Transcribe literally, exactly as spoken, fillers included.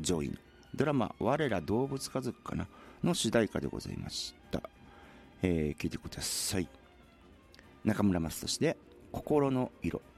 上位のドラマ我ら動物家族かなの主題歌でございました。えー、聞いてください。中村雅俊で心の色。